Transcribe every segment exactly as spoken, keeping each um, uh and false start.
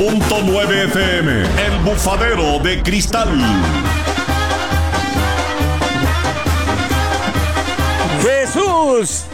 punto nueve F M, El Bufadero de Cristal. ¡Jesús!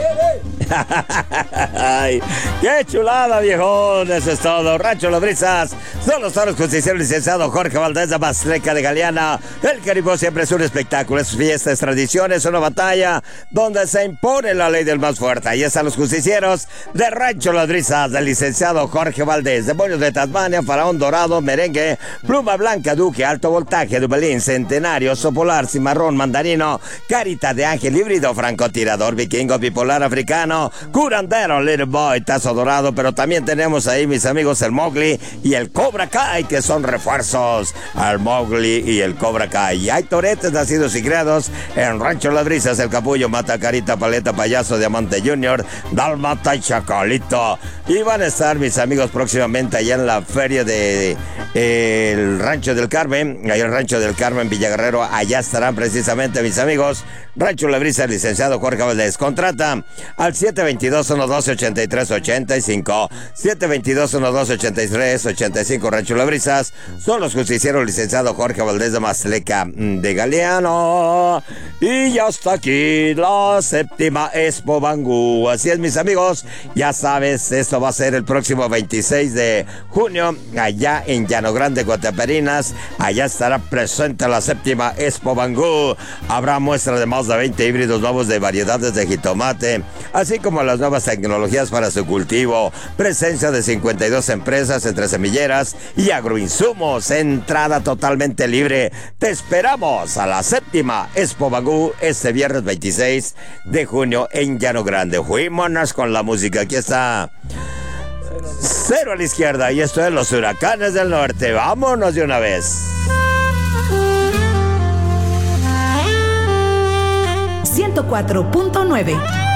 Ay, ¡qué chulada, viejón! Eso es todo. Rancho Las Brisas son los toros justicieros, licenciado Jorge Valdés de Mazatleca de Galeana. El Caribó siempre es un espectáculo, es fiesta, es tradición, es una batalla donde se impone la ley del más fuerte. Ahí están los justicieros de Rancho Las Brisas, del licenciado Jorge Valdés. Demonios de Tasmania, Faraón Dorado, Merengue, Pluma Blanca, Duque, Alto Voltaje, Dubalín, Centenario, Sopolar, Cimarrón, Mandarino, Carita de Ángel, Híbrido, Francotirador, Vikingo, Bipolar, Africano, Curandero, Little Boy, Tazo Dorado. Pero también tenemos ahí, mis amigos, el Mowgli y el Cobra Kai, que son refuerzos al Mowgli y el Cobra Kai. Y hay toretes nacidos y criados en Rancho Las Brisas, el Capullo, Mata, Carita, Paleta, Payaso, Diamante Junior, Dálmata y Chacalito. Y van a estar, mis amigos, próximamente allá en la feria de eh, el Rancho del Carmen, allá en el Rancho del Carmen, Villaguerrero. Allá estarán precisamente, mis amigos, Rancho Las Brisas, licenciado Jorge Valdés. Contrata al siete veintidós, uno doce, ochenta y tres, ochenta y cinco. siete veintidós, uno doce, ochenta y tres, ochenta y cinco. Rancho Las Brisas son los justicieros, licenciado Jorge Valdés de Mazatleca de Galeano. Y ya está aquí la séptima Expo Bangú. Así es, mis amigos, ya sabes, esto va a ser el próximo veintiséis de junio, allá en Llano Grande, Guataperinas. Allá estará presente la séptima Expo Bangú. Habrá muestra de más de veinte híbridos nuevos de variedades de jitomate, así como las nuevas tecnologías para su cultivo. Presencia de cincuenta y dos empresas entre semilleras y agroinsumos. Entrada totalmente libre. Te esperamos a la séptima Expo Bangú este viernes veintiséis de junio en Llano Grande. Fuímonos con la música. Aquí está Cero a la izquierda y esto es Los Huracanes del Norte. Vámonos de una vez. ciento cuatro punto nueve